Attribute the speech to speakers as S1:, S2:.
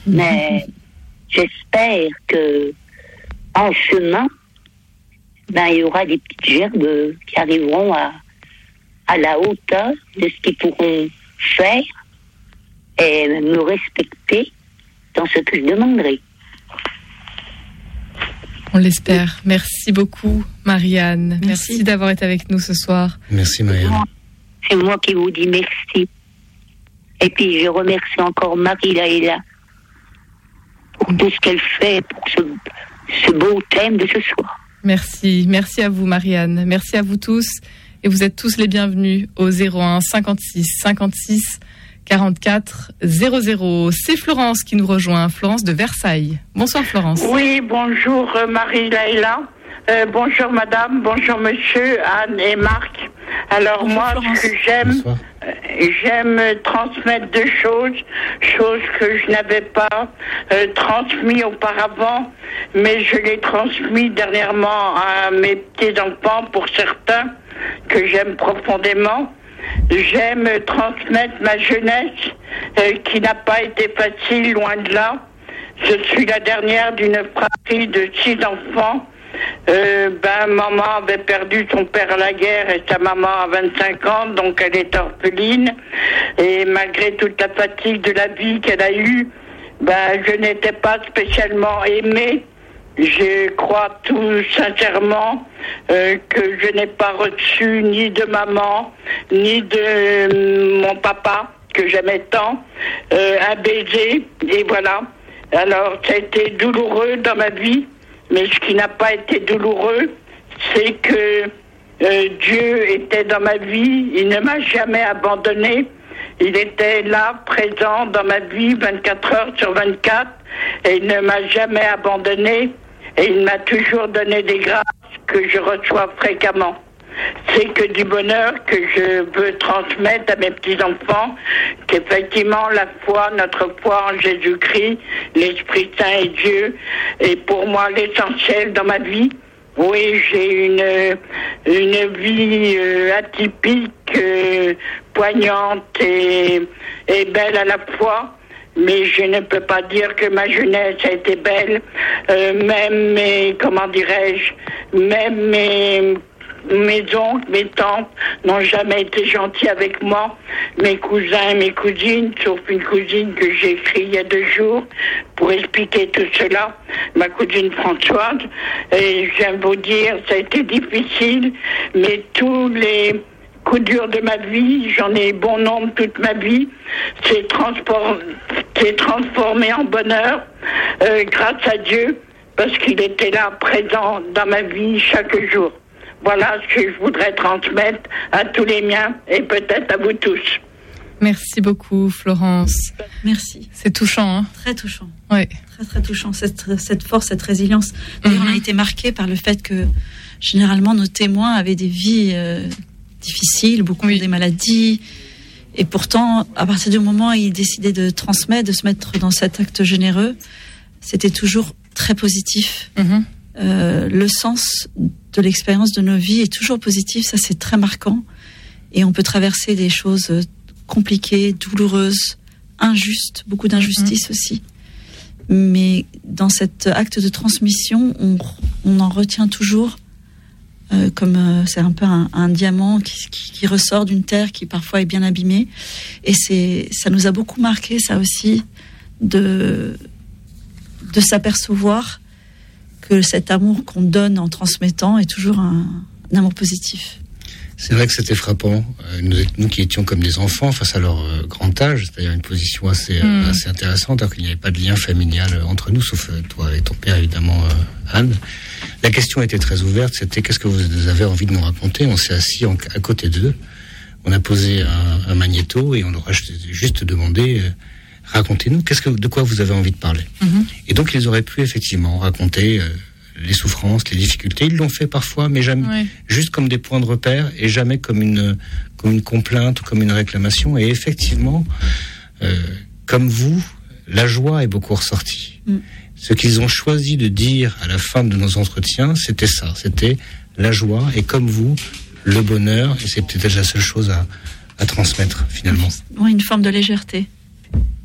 S1: Mais j'espère que en chemin, il y aura des petites gerbes qui arriveront à la hauteur de ce qu'ils pourront faire et me respecter dans ce que je demanderai.
S2: On l'espère. Merci beaucoup, Marianne. Merci d'avoir été avec nous ce soir.
S3: Merci, Marianne.
S1: C'est moi qui vous dis merci. Et puis, je remercie encore Marie-Laëla pour tout ce qu'elle fait pour ce beau thème de ce soir.
S2: Merci. Merci à vous, Marianne. Merci à vous tous. Et vous êtes tous les bienvenus au 01 56 56 44 00. C'est Florence qui nous rejoint. Florence de Versailles. Bonsoir, Florence.
S4: Oui, bonjour Marie-Laëla. Bonjour madame, bonjour monsieur, Anne et Marc. Alors bonjour, moi, Florence. Ce que j'aime transmettre deux choses que je n'avais pas transmis auparavant, mais je l'ai transmis dernièrement à mes petits-enfants, pour certains, que j'aime profondément. J'aime transmettre ma jeunesse, qui n'a pas été facile, loin de là. Je suis la dernière d'une fratrie de 6 enfants. Maman avait perdu son père à la guerre et sa maman à 25 ans, donc elle est orpheline. Et malgré toute la fatigue de la vie qu'elle a eue, je n'étais pas spécialement aimée. Je crois tout sincèrement que je n'ai pas reçu ni de maman, ni de mon papa, que j'aimais tant, un baiser, et voilà. Alors, ça a été douloureux dans ma vie, mais ce qui n'a pas été douloureux, c'est que Dieu était dans ma vie, il ne m'a jamais abandonné. Il était là, présent dans ma vie, 24 heures sur 24, et il ne m'a jamais abandonné. Et il m'a toujours donné des grâces que je reçois fréquemment. C'est que du bonheur que je veux transmettre à mes petits-enfants, qu'effectivement la foi, notre foi en Jésus-Christ, l'Esprit Saint et Dieu, est pour moi l'essentiel dans ma vie. Oui, j'ai une vie atypique, poignante et belle à la fois. Mais je ne peux pas dire que ma jeunesse a été belle. Même mes oncles, mes tantes n'ont jamais été gentils avec moi. Mes cousins et mes cousines, sauf une cousine que j'ai écrite il y a 2 jours pour expliquer tout cela, ma cousine Françoise. Et je viens de vous dire, ça a été difficile, mais tous les coups durs de ma vie, j'en ai bon nombre toute ma vie, c'est transformé en bonheur grâce à Dieu, parce qu'il était là, présent dans ma vie chaque jour. Voilà ce que je voudrais transmettre à tous les miens et peut-être à vous tous.
S2: Merci beaucoup, Florence.
S5: Merci.
S2: C'est touchant, hein ?
S5: Très touchant.
S2: Oui.
S5: Très, très touchant, cette force, cette résilience. D'ailleurs, on a été marqués par le fait que, généralement, nos témoins avaient des vies difficiles, beaucoup des maladies. Et pourtant, à partir du moment où ils décidaient de transmettre, de se mettre dans cet acte généreux, c'était toujours très positif. Le sens de l'expérience de nos vies est toujours positif, ça c'est très marquant. Et on peut traverser des choses compliquées, douloureuses, injustes, beaucoup d'injustice aussi. Mais dans cet acte de transmission, on en retient toujours c'est un peu un diamant qui ressort d'une terre qui parfois est bien abîmée. Et ça nous a beaucoup marqué, ça aussi, de s'apercevoir que cet amour qu'on donne en transmettant est toujours un amour positif.
S3: C'est vrai que c'était frappant. Nous qui étions comme des enfants face à leur grand âge, c'est-à-dire une position assez intéressante, alors qu'il n'y avait pas de lien familial entre nous, sauf toi et ton père, évidemment, Anne. La question était très ouverte, c'était qu'est-ce que vous avez envie de nous raconter ? On s'est assis à côté d'eux, on a posé un magnéto et on leur a juste demandé racontez-nous, de quoi vous avez envie de parler ? Et donc ils auraient pu effectivement raconter les souffrances, les difficultés. Ils l'ont fait parfois, mais jamais juste comme des points de repère et jamais comme une complainte ou comme une réclamation. Et effectivement, comme vous, la joie est beaucoup ressortie. Ce qu'ils ont choisi de dire à la fin de nos entretiens, c'était ça, c'était la joie et comme vous, le bonheur. Et c'est peut-être la seule chose à transmettre finalement.
S5: Oui, une forme de légèreté.